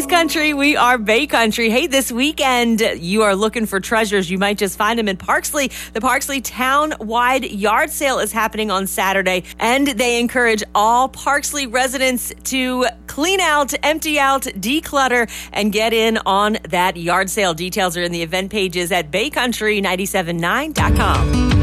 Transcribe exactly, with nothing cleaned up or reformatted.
East Country. We are Bay Country. Hey, this weekend, you are looking for treasures. You might just find them in Parksley. The Parksley Town-wide Yard Sale is happening on Saturday, and they encourage all Parksley residents to clean out, empty out, declutter, and get in on that yard sale. Details are in the event pages at bay country nine seven nine dot com.